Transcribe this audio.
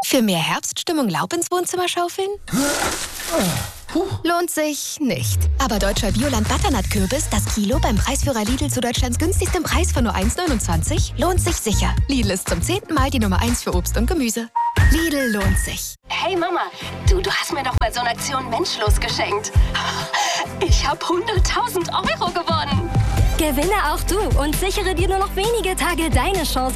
Für mehr Herbststimmung Laub ins Wohnzimmer schaufeln? Lohnt sich nicht. Aber deutscher Bioland-Butternut-Kürbis, das Kilo beim Preisführer Lidl zu Deutschlands günstigstem Preis von nur 1,29, lohnt sich sicher. Lidl ist zum 10. Mal die Nummer 1 für Obst und Gemüse. Lidl lohnt sich. Hey Mama, du hast mir doch mal so eine Aktion Menschlos geschenkt. Ich habe 100.000 Euro gewonnen. Gewinne auch du und sichere dir nur noch wenige Tage deine Chance